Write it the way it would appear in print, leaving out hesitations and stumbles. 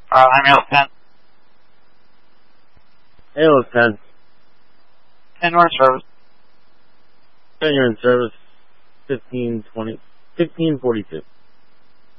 I'm out 10. ALS 10. 10 more service. 10 you're in service. 15:42.